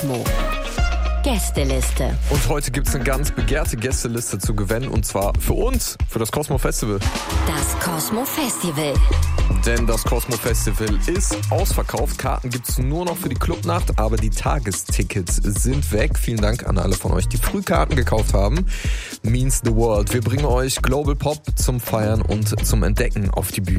Cosmo. Gästeliste. Und heute gibt es eine ganz begehrte Gästeliste zu gewinnen, und zwar für uns, für das Cosmo Festival. Das Cosmo Festival. Denn das Cosmo Festival ist ausverkauft. Karten gibt es nur noch für die Clubnacht, aber die Tagestickets sind weg. Vielen Dank an alle von euch, die Frühkarten gekauft haben. Means the world. Wir bringen euch Global Pop zum Feiern und zum Entdecken auf die Bühne.